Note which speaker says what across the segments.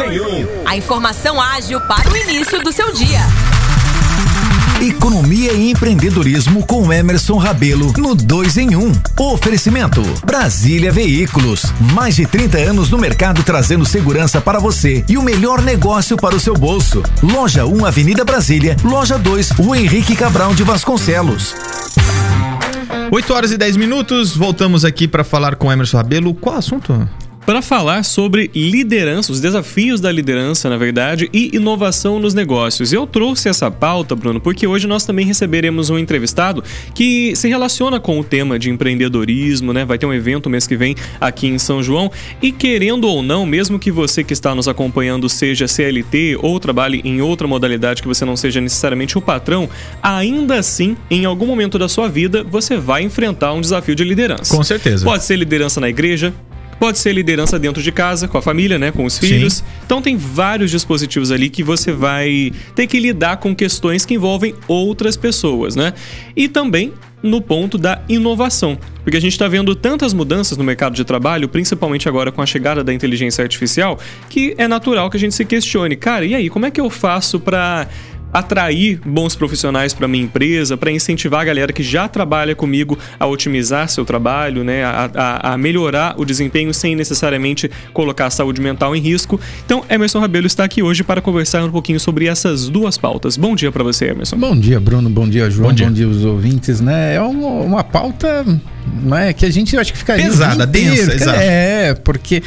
Speaker 1: em 1.
Speaker 2: A informação ágil para o início do seu dia.
Speaker 3: Economia e empreendedorismo com Emerson Rabelo no 2 em 1. Oferecimento Brasília Veículos. Mais de 30 anos no mercado trazendo segurança para você e o melhor negócio para o seu bolso. Loja 1, Avenida Brasília. Loja 2, Rua Henrique Cabral de Vasconcelos.
Speaker 4: 8h10. Voltamos aqui para falar com Emerson Rabelo. Qual assunto?
Speaker 5: Para falar sobre liderança, os desafios da liderança, na verdade, e inovação nos negócios. Eu trouxe essa pauta, Bruno, porque hoje nós também receberemos um entrevistado que se relaciona com o tema de empreendedorismo, né? Vai ter um evento mês que vem aqui em São João e, querendo ou não, mesmo que você que está nos acompanhando seja CLT ou trabalhe em outra modalidade que você não seja necessariamente o patrão, ainda assim, em algum momento da sua vida, você vai enfrentar um desafio de liderança.
Speaker 4: Com certeza.
Speaker 5: Pode ser liderança na igreja, pode ser liderança dentro de casa, com a família, né, com os filhos. Sim. Então tem vários dispositivos ali que você vai ter que lidar com questões que envolvem outras pessoas, né? E também no ponto da inovação, porque a gente está vendo tantas mudanças no mercado de trabalho, principalmente agora com a chegada da inteligência artificial, que é natural que a gente se questione, cara, e aí, como é que eu faço para atrair bons profissionais para minha empresa, para incentivar a galera que já trabalha comigo a otimizar seu trabalho, né, a melhorar o desempenho sem necessariamente colocar a saúde mental em risco. Então, Emerson Rabelo está aqui hoje para conversar um pouquinho sobre essas duas pautas. Bom dia para você, Emerson.
Speaker 6: Bom dia, Bruno. Bom dia, João. Bom dia aos ouvintes, né? É uma pauta, né, que a gente acho que ficaria
Speaker 4: pesada, densa, exato.
Speaker 6: Porque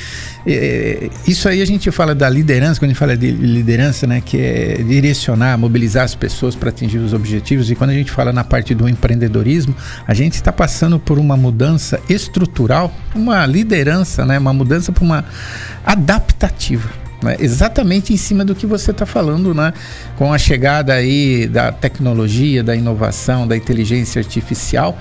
Speaker 6: isso aí a gente fala da liderança, quando a gente fala de liderança, né, que é direcionar, mobilizar as pessoas para atingir os objetivos, e quando a gente fala na parte do empreendedorismo, a gente está passando por uma mudança estrutural, uma liderança, né, uma mudança para uma adaptativa. Exatamente em cima do que você está falando, né? Com a chegada aí da tecnologia, da inovação, da inteligência artificial,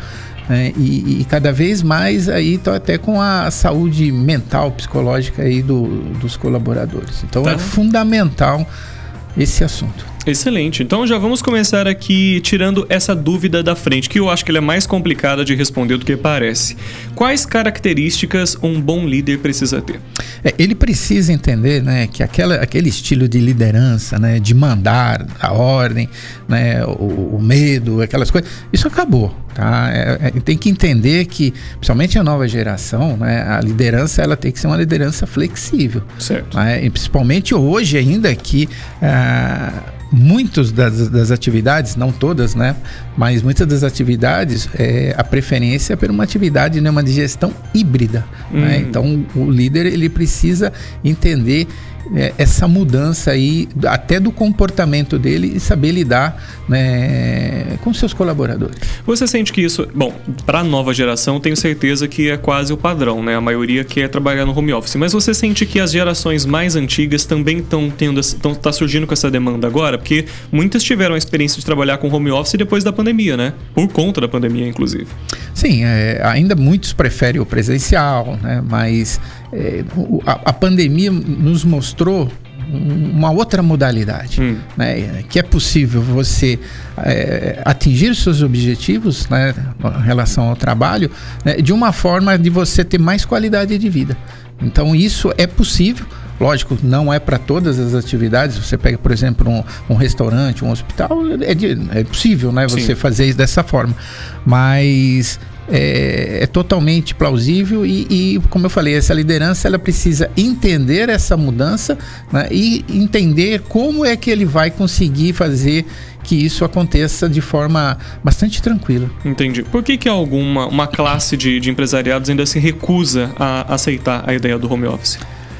Speaker 6: e cada vez mais aí até com a saúde mental, psicológica aí dos colaboradores. Então é fundamental esse assunto.
Speaker 5: Excelente. Então já vamos começar aqui tirando essa dúvida da frente, que eu acho que ela é mais complicada de responder do que parece. Quais características um bom líder precisa ter?
Speaker 6: Ele precisa entender, né, que aquele estilo de liderança, né, de mandar a ordem, né, o medo, aquelas coisas, isso acabou. Tá? Tem que entender que, principalmente a nova geração, né, a liderança ela tem que ser uma liderança flexível.
Speaker 5: Certo.
Speaker 6: Né? E principalmente hoje ainda que muitas das atividades, não todas, né, mas muitas das atividades, a preferência é por uma atividade, né, uma de gestão híbrida. Né? Então o líder ele precisa entender essa mudança aí, até do comportamento dele, e saber lidar, né, com seus colaboradores.
Speaker 5: Você sente que isso, bom, para a nova geração, tenho certeza que é quase o padrão, né? A maioria quer trabalhar no home office, mas você sente que as gerações mais antigas também tá surgindo com essa demanda agora? Porque muitas tiveram a experiência de trabalhar com home office depois da pandemia, né? Por conta da pandemia, inclusive.
Speaker 6: Sim, ainda muitos preferem o presencial, né? Mas a pandemia nos mostrou uma outra modalidade, né, que é possível você atingir os seus objetivos, né, em relação ao trabalho, né, de uma forma de você ter mais qualidade de vida. Então isso é possível. Lógico, não é para todas as atividades. Você pega, por exemplo, um restaurante, um hospital, é possível, né, você fazer isso dessa forma, mas é totalmente plausível e, como eu falei, essa liderança ela precisa entender essa mudança, né, e entender como é que ele vai conseguir fazer que isso aconteça de forma bastante tranquila.
Speaker 5: Entendi. Por que uma classe de empresariados ainda se recusa a aceitar a ideia do home office?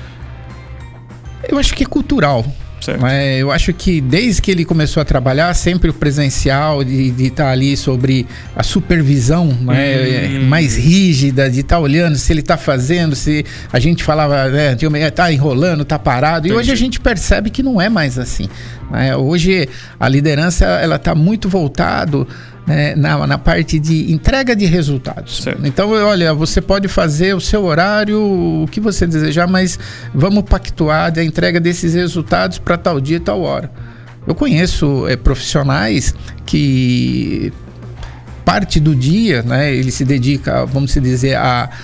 Speaker 6: Eu acho que é cultural. Eu acho que desde que ele começou a trabalhar, sempre o presencial, de estar ali sobre a supervisão, né, mais rígida, de estar olhando se ele está fazendo, se a gente falava, né, está enrolando, está parado. Entendi. E hoje a gente percebe que não é mais assim. Né? Hoje a liderança ela está muito voltado, né, na parte de entrega de resultados. Certo. Então, olha, você pode fazer o seu horário, o que você desejar, mas vamos pactuar a entrega desses resultados para tal dia e tal hora. Eu conheço profissionais que parte do dia, né, ele se dedica, vamos dizer,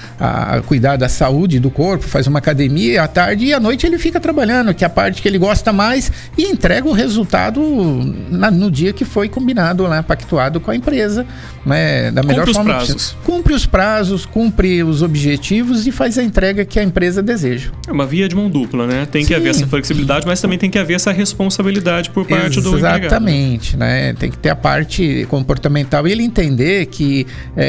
Speaker 6: a cuidar da saúde do corpo, faz uma academia à tarde e à noite ele fica trabalhando, que é a parte que ele gosta mais, e entrega o resultado no dia que foi combinado, né, pactuado com a empresa, né, da melhor forma possível. Cumpre os prazos, cumpre os objetivos e faz a entrega que a empresa deseja. É
Speaker 5: uma via de mão dupla, né? Tem que haver essa flexibilidade, mas também tem que haver essa responsabilidade por parte do empregado.
Speaker 6: Exatamente, né? Tem que ter a parte comportamental e ele entender que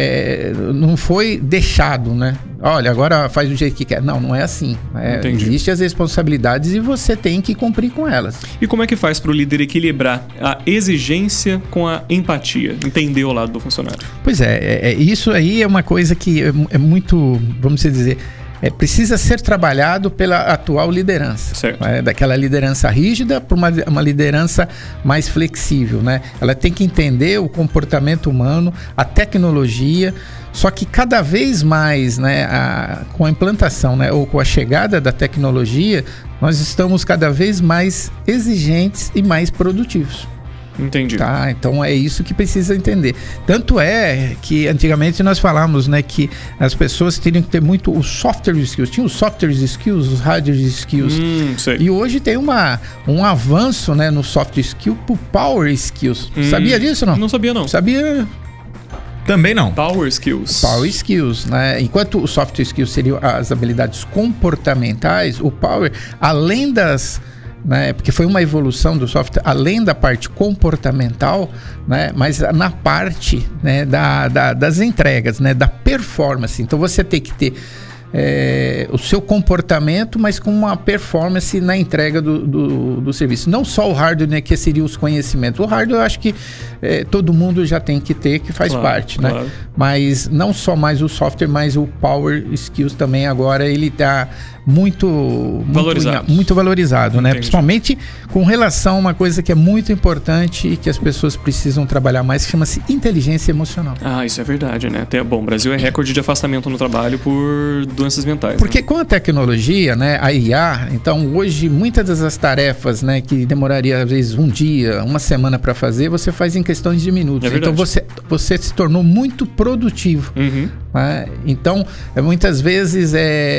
Speaker 6: não foi deixado, né? Olha, agora faz do jeito que quer. Não é assim. Existem as responsabilidades e você tem que cumprir com elas.
Speaker 5: E como é que faz para o líder equilibrar a exigência com a empatia? Entender o lado do funcionário.
Speaker 6: Pois isso aí é uma coisa que é muito, vamos dizer, precisa ser trabalhado pela atual liderança. Daquela liderança rígida para uma liderança mais flexível, né? Ela tem que entender o comportamento humano, a tecnologia, só que cada vez mais, né, com a implantação, né, ou com a chegada da tecnologia, nós estamos cada vez mais exigentes e mais produtivos.
Speaker 5: Entendi.
Speaker 6: Tá? Então é isso que precisa entender. Tanto é que antigamente nós falamos, né, que as pessoas teriam que ter muito os software skills. Tinha os software skills, os hardware skills.
Speaker 5: Sei.
Speaker 6: E hoje tem um avanço, né, no soft skill pro power skills. Sabia disso, não?
Speaker 5: Não sabia, não.
Speaker 6: Sabia?
Speaker 4: Também não.
Speaker 5: Power skills.
Speaker 6: Power skills, né? Enquanto o soft skills seriam as habilidades comportamentais, o power, além das... né, porque foi uma evolução do software, além da parte comportamental, né, mas na parte, né, das entregas, né, da performance. Então você tem que ter o seu comportamento, mas com uma performance na entrega do serviço. Não só o hardware, né, que seria os conhecimentos. O hardware eu acho que todo mundo já tem que ter, que faz parte,
Speaker 5: claro.
Speaker 6: Né? Mas não só mais o software, mas o power skills também agora ele está muito valorizado, né? Principalmente com relação a uma coisa que é muito importante e que as pessoas precisam trabalhar mais, que chama-se inteligência emocional.
Speaker 5: Isso é verdade, né? Bom, o Brasil é recorde de afastamento no trabalho por doenças mentais.
Speaker 6: Porque
Speaker 5: né?
Speaker 6: Com a tecnologia, né, a IA, então hoje muitas das tarefas, né, que demoraria às vezes um dia, uma semana para fazer, você faz em questões de minutos. Então você se tornou muito produtivo. Né? Então, muitas vezes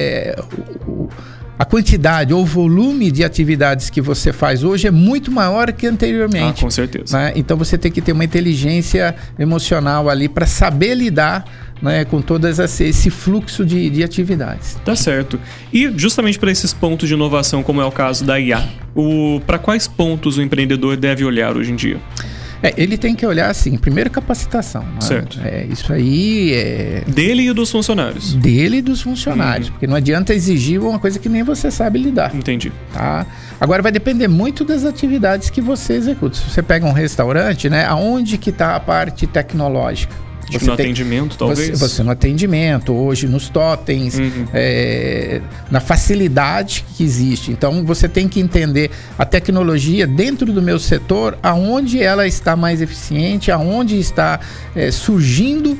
Speaker 6: a quantidade ou o volume de atividades que você faz hoje é muito maior que anteriormente.
Speaker 5: Com certeza.
Speaker 6: Né? Então você tem que ter uma inteligência emocional ali para saber lidar, né, com todo esse fluxo de atividades.
Speaker 5: Tá certo. E justamente para esses pontos de inovação, como é o caso da IA, para quais pontos o empreendedor deve olhar hoje em dia?
Speaker 6: Ele tem que olhar assim, primeiro capacitação.
Speaker 5: Certo.
Speaker 6: Né? Isso aí
Speaker 5: dele e dos funcionários.
Speaker 6: Dele e dos funcionários, porque não adianta exigir uma coisa que nem você sabe lidar.
Speaker 5: Entendi.
Speaker 6: Tá? Agora vai depender muito das atividades que você executa. Se você pega um restaurante, né, aonde que está a parte tecnológica?
Speaker 5: No atendimento, talvez?
Speaker 6: Você no atendimento, hoje nos totens, na facilidade que existe. Então, você tem que entender a tecnologia dentro do meu setor, aonde ela está mais eficiente, aonde está surgindo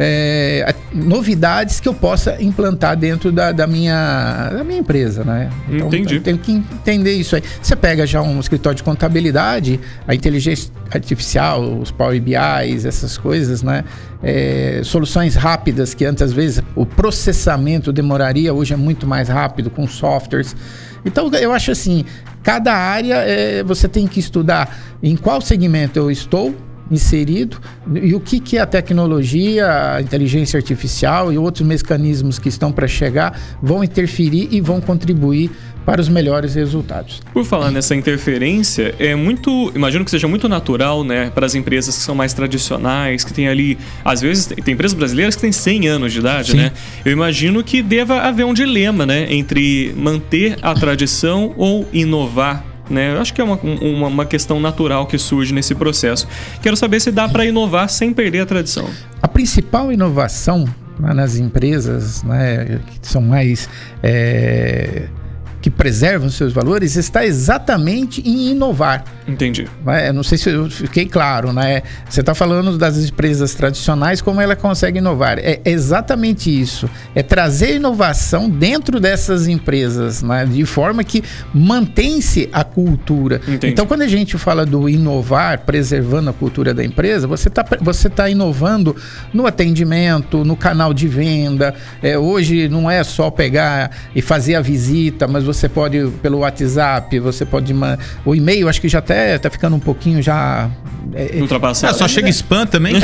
Speaker 6: novidades que eu possa implantar dentro da minha empresa, né? Então,
Speaker 5: entendi.
Speaker 6: Eu tenho que entender isso aí. Você pega já um escritório de contabilidade, a inteligência artificial, os Power BIs, essas coisas, né? Soluções rápidas que antes, às vezes, o processamento demoraria, hoje é muito mais rápido com softwares. Então, eu acho assim, cada área você tem que estudar em qual segmento eu estou inserido e o que a tecnologia, a inteligência artificial e outros mecanismos que estão para chegar vão interferir e vão contribuir para os melhores resultados.
Speaker 5: Por falar nessa interferência, imagino que seja muito natural, né, para as empresas que são mais tradicionais, que tem ali, às vezes, tem empresas brasileiras que têm 100 anos de idade, Sim. né? Eu imagino que deva haver um dilema, né, entre manter a tradição ou inovar. Né? Eu acho que é uma questão natural que surge nesse processo. Quero saber se dá para inovar sem perder a tradição.
Speaker 6: A principal inovação, né, nas empresas, né, que são mais que preservam os seus valores está exatamente em inovar.
Speaker 5: Entendi.
Speaker 6: Eu não sei se eu fiquei claro, né? Você está falando das empresas tradicionais, como ela consegue inovar. É exatamente isso. É trazer inovação dentro dessas empresas, né? De forma que mantém-se a cultura.
Speaker 5: Entendi.
Speaker 6: Então, quando a gente fala do inovar, preservando a cultura da empresa, você tá inovando no atendimento, no canal de venda. Hoje não é só pegar e fazer a visita, mas você pode pelo WhatsApp, você pode... O e-mail, acho que já até tá ficando um pouquinho já...
Speaker 5: ultrapassado.
Speaker 4: Só chega spam também?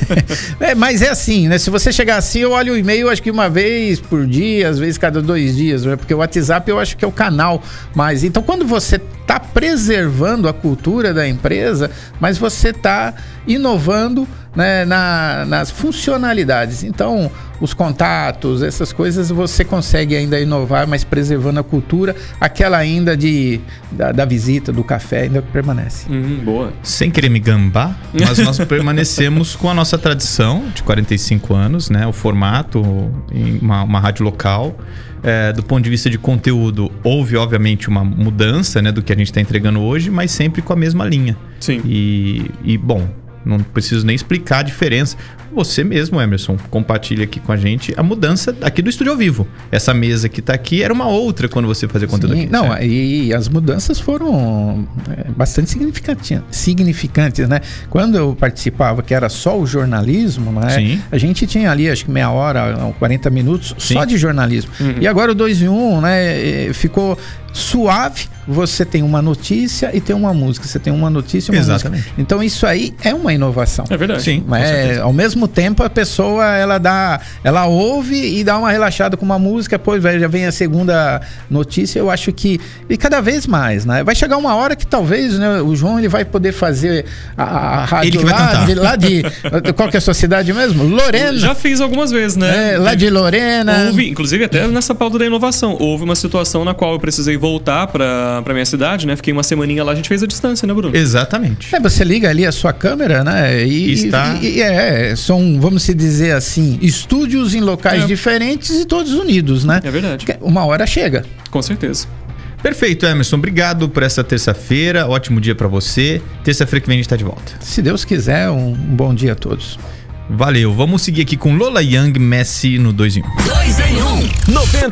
Speaker 6: Mas é assim, né? Se você chegar assim, eu olho o e-mail acho que uma vez por dia, às vezes cada 2 dias, né? Porque o WhatsApp eu acho que é o canal mais. Então, quando você tá preservando a cultura da empresa, mas você tá inovando, né, nas funcionalidades. Então, os contatos, essas coisas, você consegue ainda inovar, mas preservando a cultura, aquela ainda da visita, do café, ainda permanece.
Speaker 5: Boa.
Speaker 4: Sem querer me gambar, mas nós permanecemos com a nossa tradição de 45 anos, né? O formato em uma rádio local. Do ponto de vista de conteúdo, houve obviamente uma mudança, né, do que a gente está entregando hoje, mas sempre com a mesma linha.
Speaker 5: Sim.
Speaker 4: E bom, não preciso nem explicar a diferença. Você mesmo, Emerson, compartilha aqui com a gente a mudança aqui do Estúdio ao Vivo. Essa mesa que está aqui era uma outra quando você fazia conteúdo aqui.
Speaker 6: Não, e as mudanças foram bastante significantes, né? Quando eu participava, que era só o jornalismo, né?
Speaker 4: Sim.
Speaker 6: A gente tinha ali, acho que meia hora, 40 minutos, só de jornalismo. E agora o 2 em 1, né? Ficou suave. Você tem uma notícia e tem uma música. Você tem uma notícia e uma música. Então isso aí é uma inovação.
Speaker 5: É verdade.
Speaker 4: Sim,
Speaker 6: ao mesmo tempo a pessoa ela ouve e dá uma relaxada com uma música, depois já vem a segunda notícia. Eu acho que e cada vez mais, né? Vai chegar uma hora que talvez, né, o João ele vai poder fazer a rádio lá de qual que é a sua cidade mesmo? Lorena.
Speaker 5: Já fiz algumas vezes, né?
Speaker 6: Lá de Lorena.
Speaker 5: Inclusive até nessa pauta da inovação, houve uma situação na qual eu precisei voltar para minha cidade, né? Fiquei uma semaninha lá, a gente fez a distância, né, Bruno?
Speaker 4: Exatamente.
Speaker 6: Você liga ali a sua câmera, né? São, vamos se dizer assim, estúdios em locais diferentes e todos unidos, né?
Speaker 5: É verdade.
Speaker 6: Uma hora chega.
Speaker 5: Com certeza.
Speaker 4: Perfeito, Emerson. Obrigado por essa terça-feira. Ótimo dia pra você. Terça-feira que vem a gente tá de volta.
Speaker 6: Se Deus quiser, um bom dia a todos.
Speaker 4: Valeu. Vamos seguir aqui com Lola Young, Messi no 2 em 1.
Speaker 3: 2 em 1. 90